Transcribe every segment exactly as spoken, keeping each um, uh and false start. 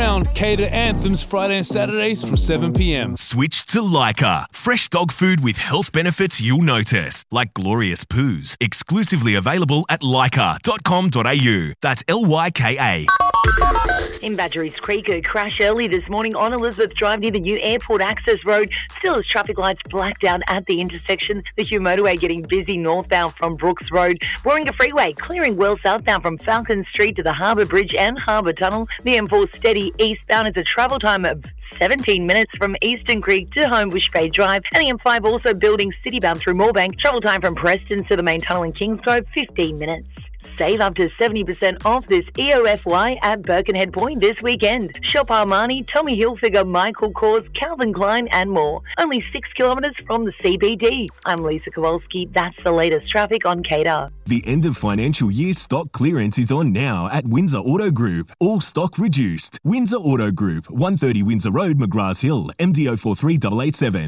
around Cater Anthems Friday and Saturdays from seven p.m. Switch to Lyca. Fresh dog food with health benefits you'll notice, like glorious poos. Exclusively available at lyca dot com dot a u. That's L Y K A. In Badgerys Creek, a crash early this morning on Elizabeth Drive near the new airport access road. Still as traffic lights blacked out at the intersection. The Hugh motorway getting busy northbound from Brooks Road. Warringah Freeway clearing well southbound from Falcon Street to the Harbour Bridge and Harbour Tunnel. The M four steady eastbound is a travel time of seventeen minutes from Eastern Creek to Homebush Bay Drive. And the M five also building citybound through Moorebank. Travel time from Preston to the main tunnel in Kingsgrove, fifteen minutes. Save up to seventy percent off this E O F Y at Birkenhead Point this weekend. Shop Armani, Tommy Hilfiger, Michael Kors, Calvin Klein and more. Only six kilometres from the C B D. I'm Lisa Kowalski. That's the latest traffic on Cater. The end of financial year stock clearance is on now at Windsor Auto Group. All stock reduced. Windsor Auto Group, one thirty Windsor Road, McGrath Hill, M D O four three eight eight seven.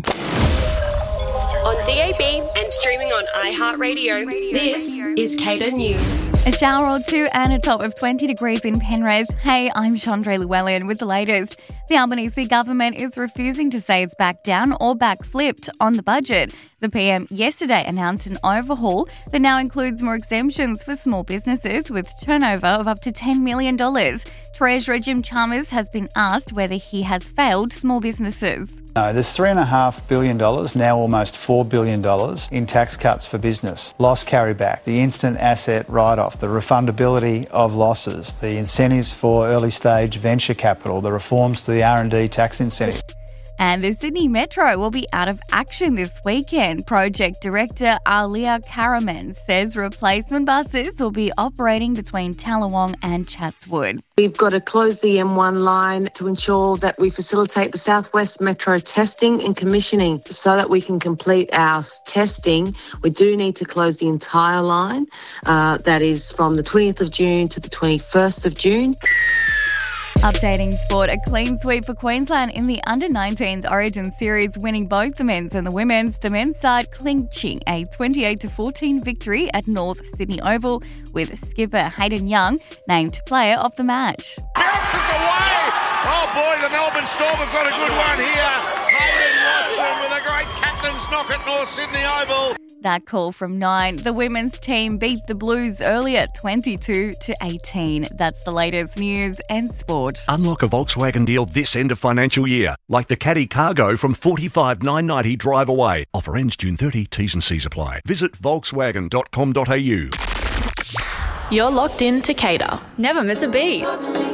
On D A B and streaming on iHeartRadio, this is Cater News. A shower or two and a top of twenty degrees in Penrith. Hey, I'm Chandra Llewellyn with the latest. The Albanese government is refusing to say it's back down or back flipped on the budget. The P M yesterday announced an overhaul that now includes more exemptions for small businesses with turnover of up to ten million dollars. Treasurer Jim Chalmers has been asked whether he has failed small businesses. No, there's three point five billion dollars, now almost four billion dollars in tax cuts for business. Loss carryback, the instant asset write-off, the refundability of losses, the incentives for early stage venture capital, the reforms to the R and D tax incentive. And the Sydney Metro will be out of action this weekend. Project Director Alia Karaman says replacement buses will be operating between Tallawong and Chatswood. We've got to close the M one line to ensure that we facilitate the Southwest Metro testing and commissioning. So that we can complete our testing, we do need to close the entire line. Uh, that is from the twentieth of June to the twenty-first of June. Updating sport, a clean sweep for Queensland in the under nineteens Origin Series, winning both the men's and the women's. The men's side clinching a twenty-eight to fourteen victory at North Sydney Oval, with skipper Hayden Young named player of the match. Bounces away! Oh boy, the Melbourne Storm have got a good one here. Hayden Watson with a great captain's knock at North Sydney Oval. That call from nine. The women's team beat the Blues earlier, twenty-two to eighteen. That's the latest news and sport. Unlock a Volkswagen deal this end of financial year, like the Caddy Cargo from forty-five thousand nine hundred ninety drive away. Offer ends June thirtieth, T's and C's apply. Visit volkswagen dot com dot a u. You're locked in to Cater. Never miss a beat.